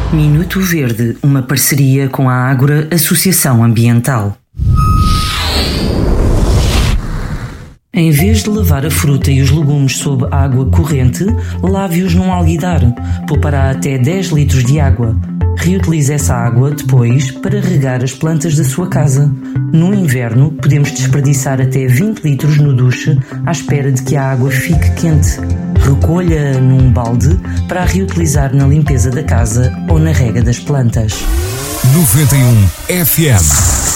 Minuto Verde, uma parceria com a Ágora Associação Ambiental. Em vez de lavar a fruta e os legumes sob água corrente, lave-os num alguidar. Poupará até 10 litros de água. Reutilize essa água depois para regar as plantas da sua casa. No inverno, podemos desperdiçar até 20 litros no duche à espera de que a água fique quente. Recolha num balde para a reutilizar na limpeza da casa ou na rega das plantas. 91 FM